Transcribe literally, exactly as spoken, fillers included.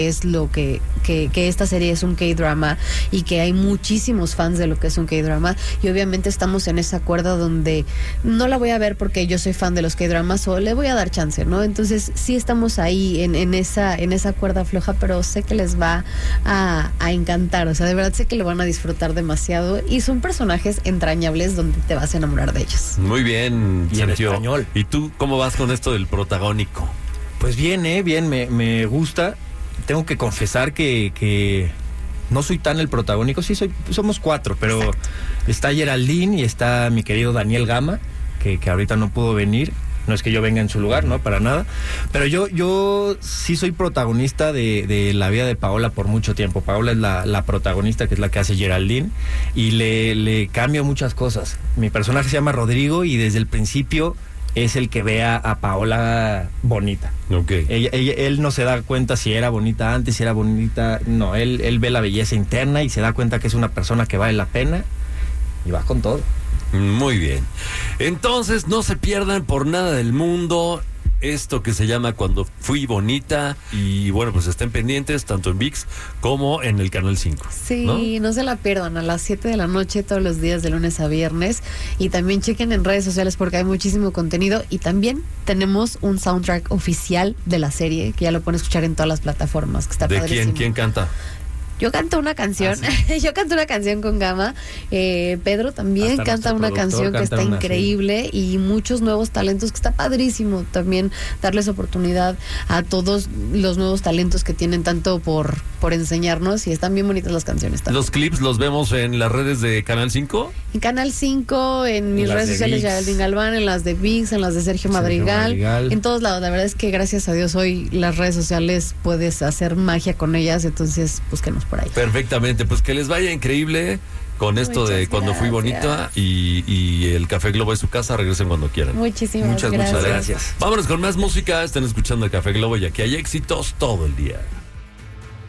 es lo que, que, que esta serie es un K-drama y que hay muchísimos fans de lo que es un K-drama, y obviamente estamos en esa cuerda donde no la voy a ver porque yo soy fan de los K-dramas o le voy a dar chance, ¿no? Entonces sí estamos ahí en, en esa en esa cuerda floja, pero sé que les va a, a encantar, o sea, de verdad sé que lo van a disfrutar demasiado y son personajes entrañables donde te vas a enamorar de ellos. Muy bien, y en Sergio. español. ¿Y tú cómo vas con esto del protagónico? Pues bien, eh, bien, me, me gusta. Tengo que confesar que, que no soy tan el protagónico, sí soy, somos cuatro, pero exacto. Está Geraldine y está mi querido Daniel Gama, que, que ahorita no pudo venir. No es que yo venga en su lugar, ¿no? Para nada. Pero yo, yo sí soy protagonista de, de la vida de Paola por mucho tiempo. Paola es la, la protagonista, que es la que hace Geraldine, y le, le cambio muchas cosas. Mi personaje se llama Rodrigo y desde el principio es el que ve a, a Paola bonita. Okay. Ella, ella, él no se da cuenta si era bonita antes, si era bonita... No, él, él ve la belleza interna y se da cuenta que es una persona que vale la pena y va con todo. Muy bien. Entonces, no se pierdan por nada del mundo esto que se llama Cuando Fui Bonita. Y bueno, pues estén pendientes tanto en ViX como en el Canal cinco. Sí, ¿no? No se la pierdan, a las siete de la noche todos los días de lunes a viernes. Y también chequen en redes sociales porque hay muchísimo contenido. Y también tenemos un soundtrack oficial de la serie que ya lo pueden escuchar en todas las plataformas, que está ¿De padrísimo. quién? ¿Quién canta? Yo canto una canción, ah, ¿sí? Yo canto una canción con Gama, eh, Pedro también Hasta canta una canción que está increíble, sí. Y muchos nuevos talentos, que está padrísimo también darles oportunidad a todos los nuevos talentos que tienen tanto por, por enseñarnos, y están bien bonitas las canciones también. ¿Los clips los vemos en las redes de Canal cinco? En Canal cinco, en mis redes sociales, Geraldine Galván, en las de ViX, en las de Sergio Madrigal, Sergio Madrigal, en todos lados. La verdad es que gracias a Dios hoy las redes sociales puedes hacer magia con ellas, entonces búsquenos por ahí. Perfectamente, pues que les vaya increíble con esto. Muchas de Cuando gracias. Fui Bonita, y, y el Café Globo es su casa. Regresen cuando quieran. Muchísimas muchas, gracias. Muchas gracias. Vámonos con más música. Están escuchando el Café Globo y aquí hay éxitos todo el día.